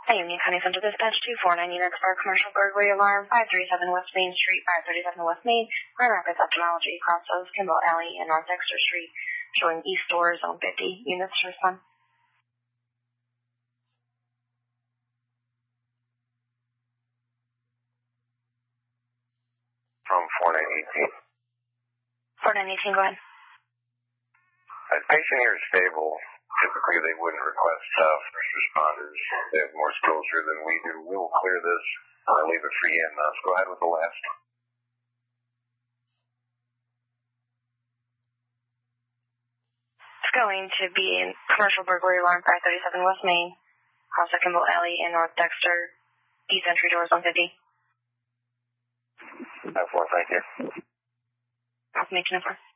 Hi, Union County Central Dispatch 249 units for commercial burglary alarm, 537 West Main Street, 537 West Main, Grand Rapids Ophthalmology, crosses Kimball Alley and North Dexter Street, showing East Door, Zone 50. Units to respond. From 4918. 4918, go ahead. The patient here is stable. Typically, they wouldn't request first responders. They have more skills here than we do. We'll clear this. I'll leave it for you, and let's go ahead with the last. It's going to be in commercial burglary alarm, 537 West Main, across Kimball Alley and North Dexter, East Entry Door, Zone 50. 9-4, thank you. Confirmation number.